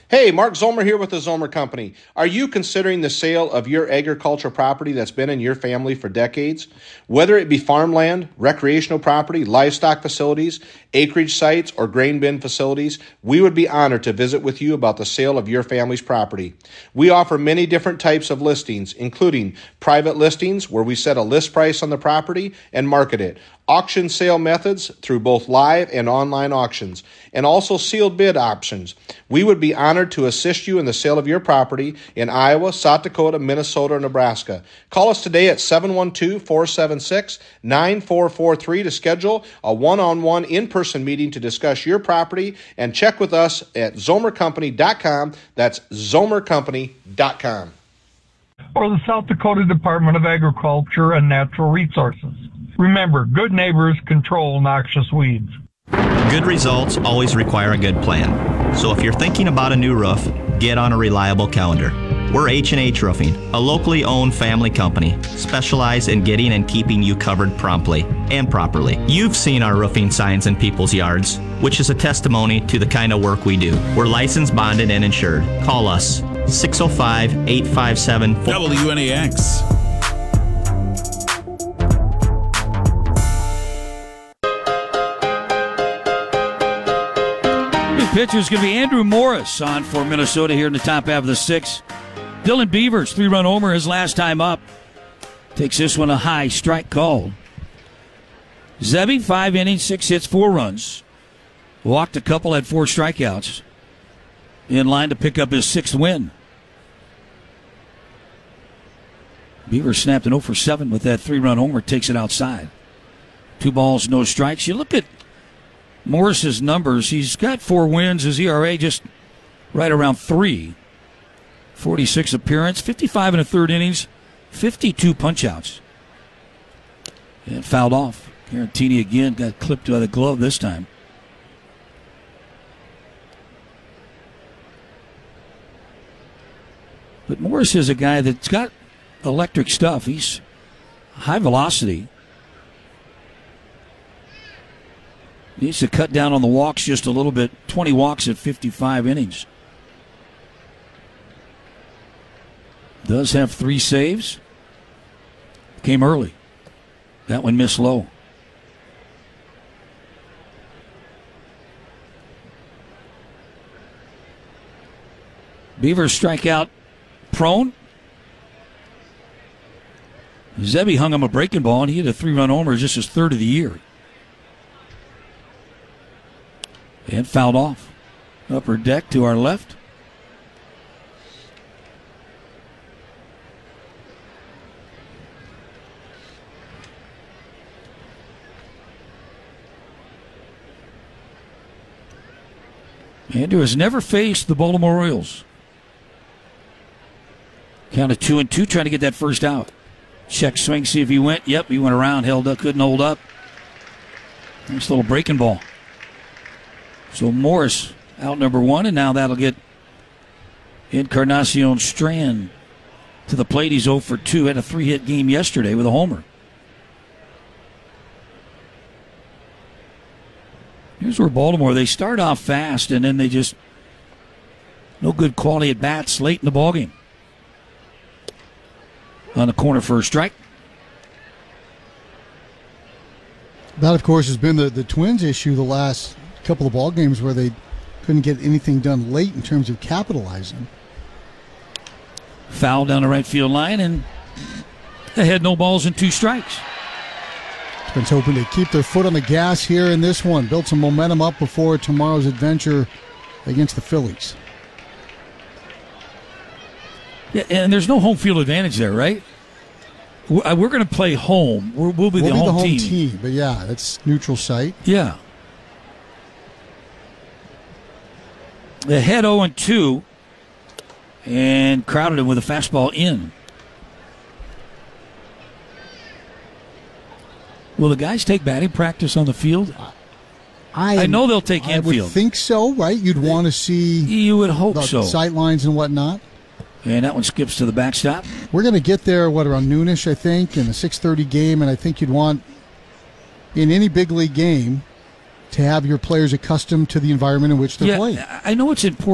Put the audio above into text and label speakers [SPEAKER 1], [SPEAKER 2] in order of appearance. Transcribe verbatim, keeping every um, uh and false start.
[SPEAKER 1] Hey, Mark Zomer here with the Zomer Company. Are you considering the sale of your agricultural property that's been in your family for decades? Whether it be farmland, recreational property, livestock facilities, acreage sites, or grain bin facilities, we would be honored to visit with you about the sale of your family's property. We offer many different types of listings, including private listings where we set a list price on the property and market it, auction sale methods through both live and online auctions, and also sealed bid options. We would be honored to assist you in the sale of your property in Iowa, South Dakota, Minnesota, or Nebraska. Call us today at seven one two, four seven six, nine four four three to schedule a one-on-one in-person meeting to discuss your property, and check with us at zomer company dot com. That's zomer company dot com.
[SPEAKER 2] Or the South Dakota Department of Agriculture and Natural Resources. Remember, good neighbors control noxious weeds.
[SPEAKER 3] Good results always require a good plan. So if you're thinking about a new roof, get on a reliable calendar. We're H and H Roofing, a locally owned family company, specialized in getting and keeping you covered promptly and properly. You've seen our roofing signs in people's yards, which is a testimony to the kind of work we do. We're licensed, bonded, and insured. Call us, six oh five, eight five seven,
[SPEAKER 4] W N A X.
[SPEAKER 5] Pitcher is going to be Andrew Morris on for Minnesota here in the top half of the sixth. Dylan Beavers, three-run homer his last time up. Takes this one a high strike call. Zebby, five innings, six hits, four runs. Walked a couple, had four strikeouts. In line to pick up his sixth win. Beavers snapped an oh for seven with that three-run homer, takes it outside. Two balls, no strikes. You look at Morris's numbers. He's got four wins. His E R A just right around three. forty-six appearance, fifty-five and a third innings, fifty-two punch-outs. And fouled off. Garantini again got clipped by the glove this time. But Morris is a guy that's got electric stuff. He's high velocity. Needs to cut down on the walks just a little bit. twenty walks at fifty-five innings. Does have three saves. Came early. That one missed low. Beavers strikeout prone. Zebby hung him a breaking ball, and he hit a three-run homer, just his third of the year. And fouled off. Upper deck to our left. Andrew has never faced the Baltimore Orioles. Count of two and two, trying to get that first out. Check swing, see if he went. Yep, he went around, held up, couldn't hold up. Nice little breaking ball. So Morris out number one, and now that'll get Encarnacion Strand to the plate. He's oh for two. Had a three-hit game yesterday with a homer. Here's where Baltimore, they start off fast, and then they just, no good quality at bats late in the ballgame. On the corner for a strike.
[SPEAKER 6] That, of course, has been the, the Twins' issue the last couple of ball games, where they couldn't get anything done late in terms of capitalizing.
[SPEAKER 5] Foul down the right field line, and they had no balls and two strikes.
[SPEAKER 6] Twins hoping to keep their foot on the gas here in this one, build some momentum up before tomorrow's adventure against the Phillies.
[SPEAKER 5] Yeah, and there's no home field advantage there, right? We're going to play home. We'll, we'll be,
[SPEAKER 6] we'll
[SPEAKER 5] the,
[SPEAKER 6] be
[SPEAKER 5] home
[SPEAKER 6] the home
[SPEAKER 5] team.
[SPEAKER 6] team. But yeah, that's neutral site.
[SPEAKER 5] Yeah. They had oh and two and crowded him with a fastball in. Will the guys take batting practice on the field?
[SPEAKER 6] I,
[SPEAKER 5] I know they'll take
[SPEAKER 6] I
[SPEAKER 5] infield.
[SPEAKER 6] would think so, right? You'd want to see
[SPEAKER 5] You would hope
[SPEAKER 6] the
[SPEAKER 5] so.
[SPEAKER 6] sight lines and whatnot.
[SPEAKER 5] And that one skips to the backstop.
[SPEAKER 6] We're going to get there, what, around noonish, I think, in a six thirty game, and I think you'd want, in any big league game, to have your players accustomed to the environment in which they're
[SPEAKER 5] yeah,
[SPEAKER 6] playing.
[SPEAKER 5] I know it's important.